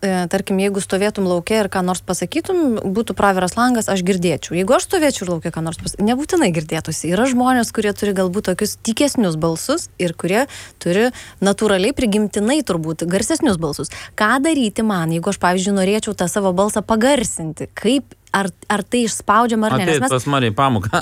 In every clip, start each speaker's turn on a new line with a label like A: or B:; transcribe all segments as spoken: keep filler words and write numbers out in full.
A: tarkim, jeigu stovėtum lauke ir ką nors pasakytum, būtų praviras langas, aš girdėčiau. Jeigu aš stovėčiau lauke, ką nors pasakytum, nebūtinai girdėtųsi. Yra žmonės, kurie turi galbūt tokius tikesnius balsus ir kurie turi natūraliai prigimtinai turbūt garsesnius balsus. Ką daryti man, jeigu aš, pavyzdžiui, norėčiau tą savo balsą pagarsinti? Kaip Ar, ar tai išspaudžiama ar ne?
B: Ateit mes... pas mane į pamoką.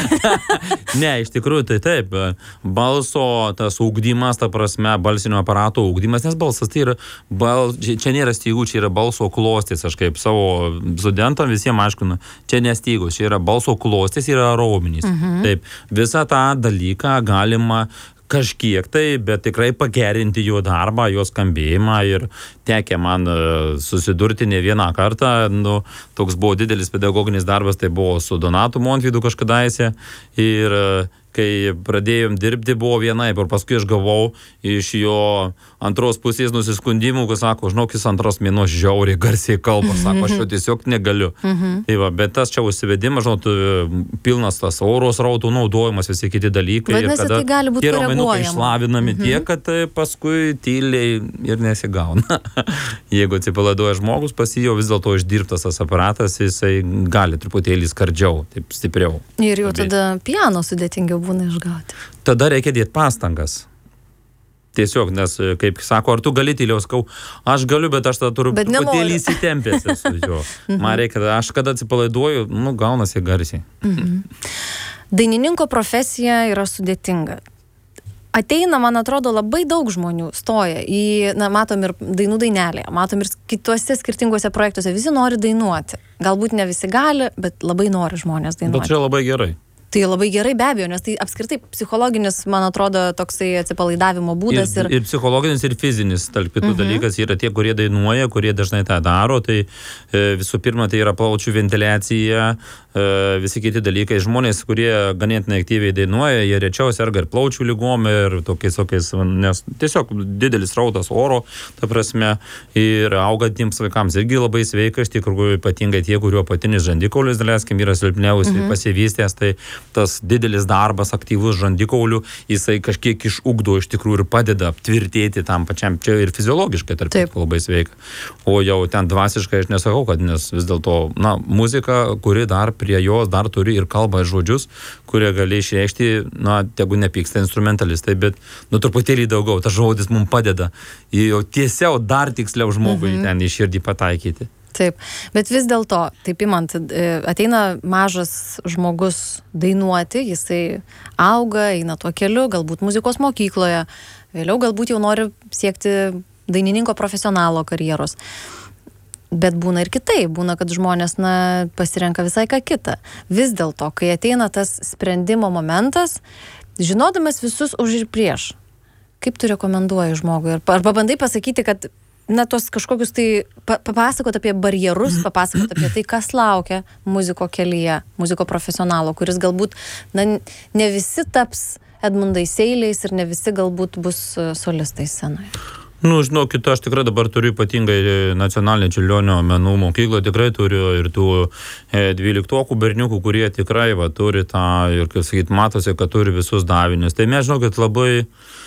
B: Ne, iš tikrųjų tai taip. Balso tas ugdymas, ta prasme, balsinio aparato ugdymas, nes balsas tai yra, bal... čia nėra stygų, čia yra balso klostės. Aš kaip savo studentam visiems aiškinu, čia nestygos, čia yra balso klostės, yra raumenys. Mhm. Taip, visą tą dalyką galima kažkiek tai, bet tikrai pagerinti jo darbą, jo skambėjimą ir tekę man susidurti ne vieną kartą. Nu, toks buvo didelis pedagoginis darbas, tai buvo su Donatu Montvydu kažkadaise ir kai pradėjom dirbti, buvo vienaip ir paskui aš gavau iš jo antros pusės nusiskundimų, kai sako, žinok, jis antros mėnuo žiauriai garsiai kalba, sako, aš jo tiesiog negaliu. Mhm. Tai va, bet tas čia užsivedimas, žinot, pilnas tas oro srautų naudojimas, visi kiti dalykai.
A: Vadinasi, tai gali būti koreguojama.
B: Išlavinami mhm. tiek, kad paskui tyliai ir nesigauna. Jeigu atsipalaiduoja žmogus, pas jį jau vis dėlto išdirbtas tas aparatas, jisai gali truputėlį skardžiau, taip stipriau.
A: Ir jau tada piano sudėtingiau būna išgauti. Tada
B: reikia dėti pastangas. Tiesiog, nes, kaip sako, ar tu gali tyliau, skau, aš galiu, bet aš tada turiu truputėlį įsitempęs esu jo. Man reikia, aš kada atsipalaiduoju, nu, gaunasi garsiai.
A: Mhm. Dainininko profesija yra sudėtinga. Ateina, man atrodo, labai daug žmonių stoja į, na, matom ir dainų dainelėje, matom ir kituose skirtinguose projektuose, visi nori dainuoti. Galbūt ne visi gali, bet labai nori žmonės dainuoti.
B: Bet čia labai gerai.
A: Tai labai gerai, be abejo, nes tai apskritai psichologinis, man atrodo, toksai atsipalaidavimo būdas.
B: Ir, ir... ir psichologinis, ir fizinis, tarp kitų mhm. dalykas yra tie, kurie dainuoja, kurie dažnai tą daro. Tai e, visų pirma, tai yra plaučių ventiliacija, e, visi kiti dalykai. Žmonės, kurie ganėtinai aktyviai dainuoja, jie rečiau serga ir plaučių lygom, ir tokiais, tokiais, nes tiesiog didelis rautas oro, ta prasme, ir augantiems vaikams irgi labai sveika, iš tikrųjų ypatingai tie, kurio apatinis žandikaulis, daleiskim, yra silpniausiai mhm. pasivystęs, tai tas didelis darbas, aktyvus žandikaulių, jisai kažkiek išugdo iš tikrųjų ir padeda tvirtėti tam pačiam, čia ir fiziologiškai tarp kitko labai sveika. O jau ten dvasiškai aš nesakau, kad nes vis dėlto, na, muzika, kuri dar prie jos dar turi ir kalbą ir žodžius, kurie gali išreikšti, na, tegu nepyksta instrumentalistai, bet, nu, truputėlį daugiau, tas žodis mums padeda jau tiesiau dar tiksliau žmogui mhm. ten į širdį pataikyti.
A: Taip, bet vis dėlto, taip imant, ateina mažas žmogus dainuoti, jisai auga, eina tuo keliu, galbūt muzikos mokykloje, vėliau galbūt jau nori siekti dainininko profesionalo karjeros. Bet būna ir kitai, būna, kad žmonės, na, pasirenka visai ką kitą. Vis dėlto, kai ateina tas sprendimo momentas, žinodamas visus už ir prieš, kaip tu rekomenduoji žmogui? Arba bandai pasakyti, kad na, tos kažkokius tai papasakot apie barjerus, papasakot apie tai, kas laukia muziko kelyje, muziko profesionalo, kuris galbūt, na, ne visi taps Edmundais Seiliais ir ne visi galbūt bus solistai scenoje.
B: Nu, žinokit, aš tikrai dabar turiu ypatingai nacionalinę Čiurlionio menų mokyklą, tikrai turiu ir tų dvyliktokų berniukų, kurie tikrai va, turi tą, ir, kaip sakyt, matosi, kad turi visus davinius. Tai mes, žinokit, labai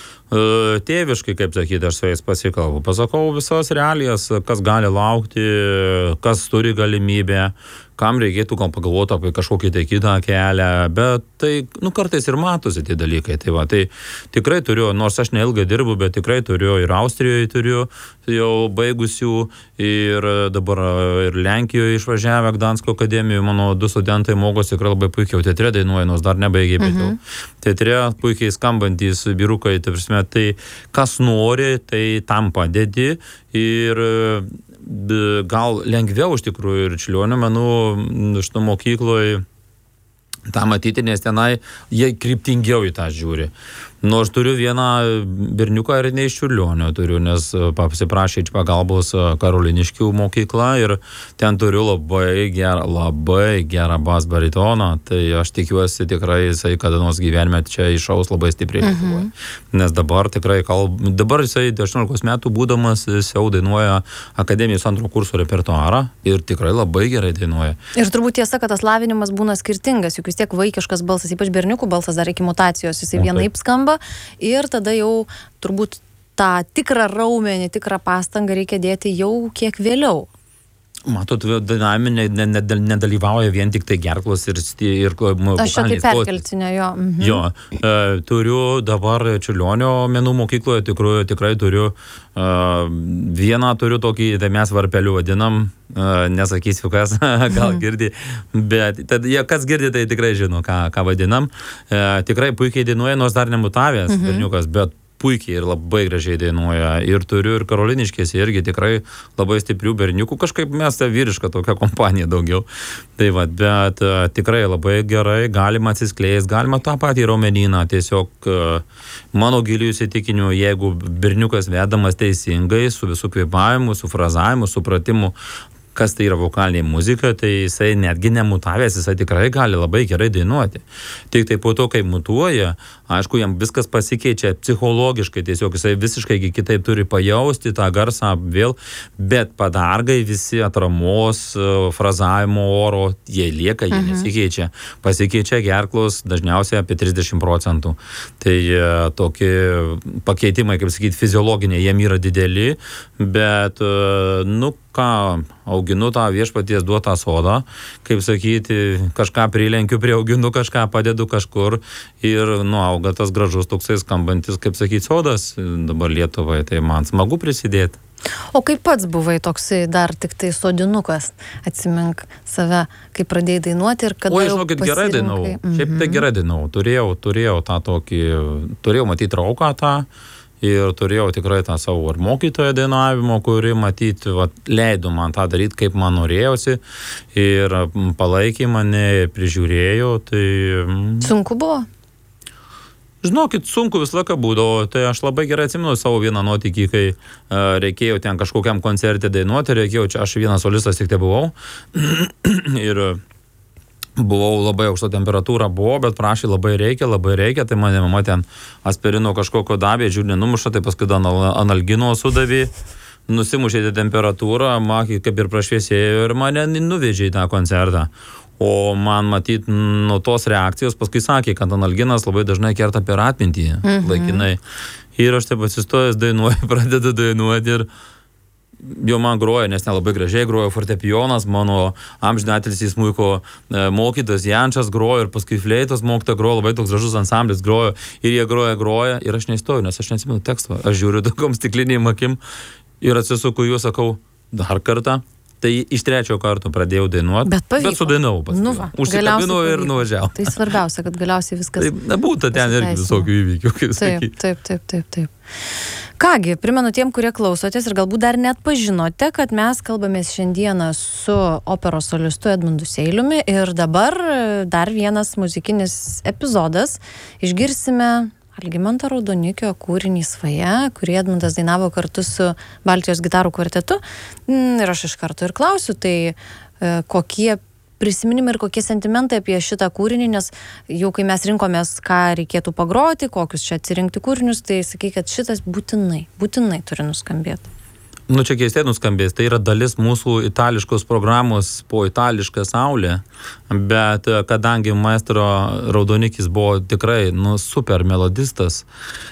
B: tėviškai, kaip sakyti, aš su jais pasikalbu. Pasakau visas realijas, kas gali laukti, kas turi galimybę, kam reikėtų gal pagalvoti apie kažkokį tai kitą kelią, bet tai, nu, kartais ir matosi tie dalykai. Tai va, tai tikrai turiu, nors aš neilgai dirbu, bet tikrai turiu ir Austrijoje turiu jau baigusių, ir dabar ir Lenkijoje išvažiavę Gdansko akademijoje, mano du studentai mokosi tikrai labai puikiai, teatre dainuoja, nors dar nebaigė, bet jau teatre puikiai skambantys vyrukai, tai prasme, tai kas nori, tai tam padedi ir gal lengviau iš tikrųjų ir Čiurlionio menų šito mokykloje tą matyti, nes tenai jie kryptingiau į tą žiūri. Nors turiu vieną berniuką ir ne iš Čiurlionio turiu, nes pasiprašė iš pagalbos Karoliniškių mokyklą ir ten turiu labai gerą, labai gerą bas baritoną, tai aš tikiuosi tikrai jisai kada nors gyvenime čia išaus labai stipriai Lietuvoje. Mhm. Nes dabar tikrai kalb... dabar jisai aštuoniolikos metų būdamas jis jau dainuoja akademijos antro kurso repertuarą ir tikrai labai gerai dainuoja.
A: Ir turbūt tiesa, kad tas lavinimas būna skirtingas, juk vis tiek vaikiškas balsas, ypač berniukų balsas dar iki mutacijos, jisai vienaip skamba. Ir tada jau turbūt tą tikrą raumenį, tikrą pastangą reikia dėti jau kiek vėliau.
B: Matot, dainavime nedalyvauja vien tik tai gerklos ir, ir
A: aš čia taip perkeltinė, jo. Mhm.
B: Jo, e, turiu dabar Čiurlionio menų mokykloje, tikrai, tikrai turiu e, vieną turiu tokį, tai mes varpeliu vadinam, e, nesakysiu kas, gal girdi, bet tad, ja, kas girdi, tai tikrai žino, ką, ką vadinam. E, tikrai puikiai dainuoja, nors dar nemutavęs mhm. berniukas, bet puikiai ir labai gražiai dainuoja. Ir turiu ir Karoliniškėse irgi tikrai labai stiprių berniukų. Kažkaip mes tą vyrišką tokią kompaniją daugiau. Tai va, bet uh, tikrai labai gerai, galima atsiskleisti, galima tą patį raumenyną. Tiesiog uh, mano gilių įsitikinimu, jeigu berniukas vedamas teisingai, su visų kvėpavimu, su frazavimu, supratimu, kas tai yra vokalinė muzika, tai jisai netgi nemutavęs, jisai tikrai gali labai gerai dainuoti. Tik tai po to, kai mutuoja, aišku, jam viskas pasikeičia psichologiškai, tiesiog jisai visiškai kitaip turi pajausti tą garsą vėl, bet padargai visi atramos, frazavimo oro, jie lieka, jie mhm. nesikeičia. Pasikeičia gerklos dažniausiai apie trisdešimt procentų. Tai tokie pakeitimai, kaip sakyti, fiziologiniai, jiem yra dideli, bet, nu, ką, auginu tą viešpaties duotą sodą, kaip sakyti, kažką prilenkiu prie auginu, kažką padedu kažkur ir, nu, auga tas gražus toksai skambantis, kaip sakyti, sodas dabar Lietuvoje, tai man smagu prisidėti.
A: O kaip pats buvai toksai dar tik tai sodinukas, atsimink save, kai pradėjai dainuoti ir kada
B: jau pasirinkai? O, žinokit, gerai dainau, mm-hmm. šiaip tai gerai dainau, turėjau, turėjau tą tokį, turėjau matyti trauką tą, ir turėjau tikrai tą savo ar mokytoją dainavimo, kuri matyti, va, leido man tą daryti, kaip man norėjosi ir palaikė mane, prižiūrėjo, tai...
A: Sunku buvo?
B: Žinokit, sunku visą laiką būdavo, tai aš labai gerai atsimenu savo vieną nuotykį, kai uh, reikėjo ten kažkokiam koncerte dainuoti, reikėjo, čia aš vienas solistas tik tai buvau ir... Buvau labai aukšto temperatūra buvo, bet prašė labai reikia, labai reikia, tai mane mama ten aspirino kažkokio davė, žiūrė, numuša, tai paskui analgino sudavė, nusimušė tą temperatūrą, makė kaip ir prašviesėjo ir mane nuvežė į tą koncertą. O man matyt, nuo tos reakcijos paskui sakė, kad analginas labai dažnai kerta per atmintį, mhm. laikinai. Ir aš taip atsistojęs dainuoju, pradedu dainuoti ir jau man groja, nes nelabai gražiai groja fortepijonas, mano amžinatilsį smuiko mokytas Jančas grojo ir paskui fleitos mokyta grojo, labai toks gražus ansamblis grojo ir jie groja, groja ir aš neįstoju, nes aš neatsimenu teksto. Aš žiūriu tokiom stiklinėm akim ir atsisuku jų, sakau, dar kartą. Tai iš trečio karto pradėjau dainuoti, bet, bet sudainau paskui. Nu va, užsikabinau ir nuvažiavau.
A: Tai svarbiausia, kad galiausiai viskas...
B: Tai būtų ten irgi visokių įvykių, kaip sakyti.
A: Taip, taip, taip, taip. Kągi, primenu tiem, kurie klausotės ir galbūt dar net pažinote, kad mes kalbamės šiandieną su operos solistu Edmundu Seiliumi ir dabar dar vienas muzikinis epizodas. Išgirsime Algimanto Raudonikio kūrinį Svaja, kurį Edmundas dainavo kartu su Baltijos gitarų kvartetu. Ir aš iš karto ir klausiu, tai kokie prisiminimai ir kokie sentimentai apie šitą kūrinį, nes jau kai mes rinkomės, ką reikėtų pagroti, kokius čia atsirinkti kūrinius, tai sakai, kad šitas būtinai, būtinai turi nuskambėti.
B: Nu, čia keistai nuskambės, tai yra dalis mūsų itališkos programos po itališką saulę, bet kadangi maestro Raudonikis buvo tikrai, nu, super melodistas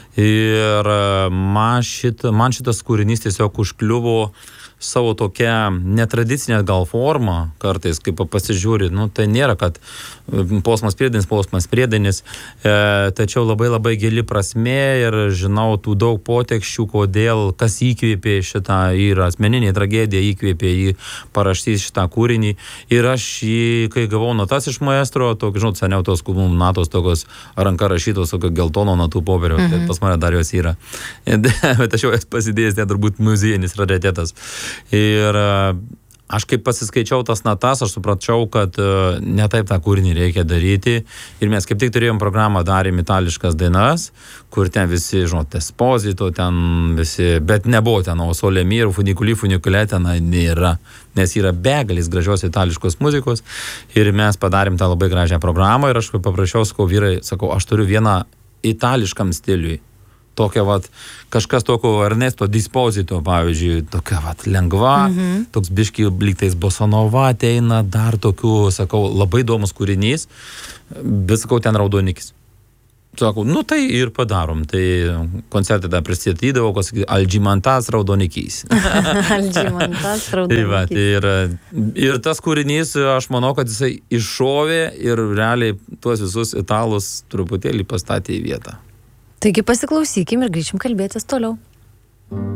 B: ir man, šit, man šitas kūrinys tiesiog užkliuvo savo tokia netradicinė gal forma, kartais, kaip pasižiūri, nu, tai nėra, kad posmas priedainis, posmas priedainis, e, tačiau labai labai gili prasmė ir žinau tų daug potekščių, kodėl, kas įkvėpė šitą, yra asmeninė tragedija, įkvėpė jį parašyti šitą kūrinį ir aš jį, kai gavau natas iš maestro, tokį, žinot, seniau tos kūmum natos tokios ranka rašytos, tokio geltono natų popieriaus, mm-hmm. pas mane dar jos yra, bet aš jau esu pasidėjęs, tai turbūt muziejinis raritetas. Ir aš kaip pasiskaičiau tas natas, aš supračiau, kad ne taip tą kūrinį reikia daryti. Ir mes kaip tik turėjom programą, darėm itališkas dainas, kur ten visi, žinot, Esposito, ten visi, bet nebuvo ten, o Sole Mio, Funiculi, Funicule ten nėra, nes yra begalis gražios itališkos muzikos. Ir mes padarėm tą labai gražią programą ir aš paprašiau, sakau, vyrai, sakau, aš turiu vieną itališkam stiliui. Tokia, vat, kažkas tokio Ernesto Disposito, pavyzdžiui, tokia, vat, lengva, mm-hmm. toks biški lygtais bosanova ateina, dar tokių, sakau, labai įdomus kūrinys, bet sakau, ten Raudonikis. sako, nu tai ir padarom. Tai koncertą tą pristatydavo, kas sakė, Algimantas Raudonikys.
A: Algimantas Raudonikys.
B: Tai va, tai ir, ir tas kūrinys, aš manau, kad jisai iššovė ir realiai tuos visus italus truputėlį pastatė į vietą.
A: Taigi pasiklausykim ir grįšim kalbėtis toliau.